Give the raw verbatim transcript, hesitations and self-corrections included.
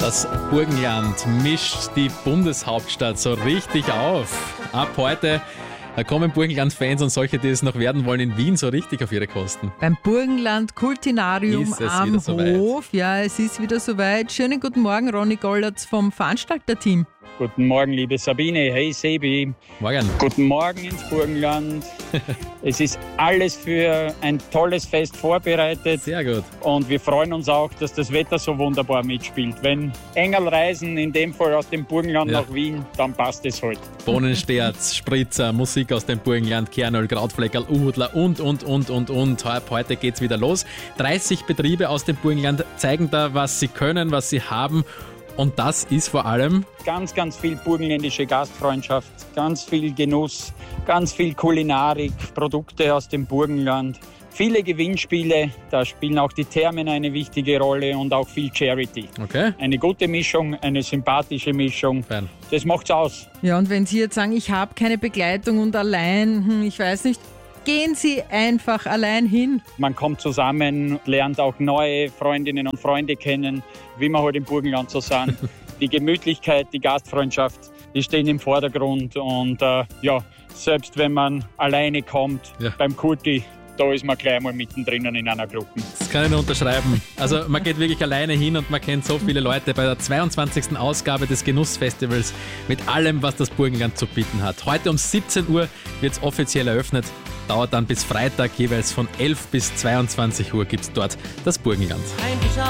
Das Burgenland mischt die Bundeshauptstadt so richtig auf. Ab heute kommen Burgenland-Fans und solche, die es noch werden wollen, in Wien so richtig auf ihre Kosten. Beim Burgenland Kultinarium Ist es am wieder soweit? Hof. Ja, es ist wieder soweit. Schönen guten Morgen, Ronny Gollatz vom Veranstalterteam. Guten Morgen, liebe Sabine. Hey, Sebi. Morgen. Guten Morgen ins Burgenland. Es ist alles für ein tolles Fest vorbereitet. Sehr gut. Und wir freuen uns auch, dass das Wetter so wunderbar mitspielt. Wenn Engel reisen, in dem Fall aus dem Burgenland Ja. nach Wien, dann passt es halt. Bohnensterz, Spritzer, Musik aus dem Burgenland, Kernöl, Krautfleckerl, Uhudler und, und, und, und, und. Ab heute geht's wieder los. dreißig Betriebe aus dem Burgenland zeigen da, was sie können, was sie haben. Und das ist vor allem Ganz, ganz viel burgenländische Gastfreundschaft, ganz viel Genuss, ganz viel Kulinarik, Produkte aus dem Burgenland. Viele Gewinnspiele, da spielen auch die Thermen eine wichtige Rolle und auch viel Charity. okay. Eine gute Mischung, eine sympathische Mischung. Fein. Das macht's aus. Ja, und wenn Sie jetzt sagen, ich habe keine Begleitung und allein, hm, ich weiß nicht, gehen Sie einfach allein hin. Man kommt zusammen, lernt auch neue Freundinnen und Freunde kennen, wie wir heute im Burgenland so sind. Die Gemütlichkeit, die Gastfreundschaft, die stehen im Vordergrund. Und äh, ja, selbst wenn man alleine kommt, Ja. beim Kulti, da ist man gleich mal mittendrin in einer Gruppe. Das kann ich nur unterschreiben. Also man geht wirklich alleine hin und man kennt so viele Leute bei der zweiundzwanzigsten Ausgabe des Genussfestivals mit allem, was das Burgenland zu bieten hat. Heute um siebzehn Uhr wird es offiziell eröffnet. Dauert dann bis Freitag, jeweils von elf bis zweiundzwanzig Uhr gibt es dort das Burgenland.